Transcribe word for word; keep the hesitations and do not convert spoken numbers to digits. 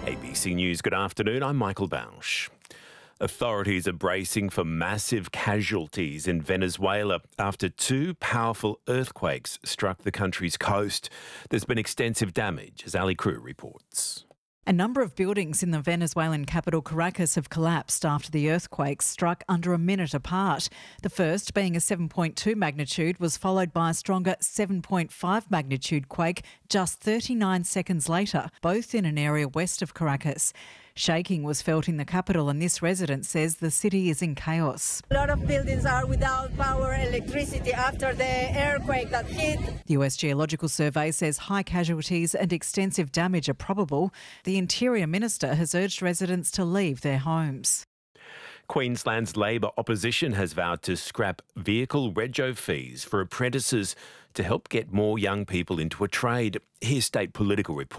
A B C News, good afternoon. I'm Michael Bausch. Authorities are bracing for massive casualties in Venezuela after two powerful earthquakes struck the country's coast. There's been extensive damage, as Ali Crew reports. A number of buildings in the Venezuelan capital Caracas have collapsed after the earthquakes struck under a minute apart. The first, being a seven point two magnitude, was followed by a stronger seven point five magnitude quake just thirty-nine seconds later, both in an area west of Caracas. Shaking was felt in the capital, and this resident says the city is in chaos. A lot of buildings are without power, electricity after the earthquake that hit. The U S Geological Survey says high casualties and extensive damage are probable. The Interior Minister has urged residents to leave their homes. Queensland's Labor opposition has vowed to scrap vehicle rego fees for apprentices to help get more young people into a trade. Here's state political report.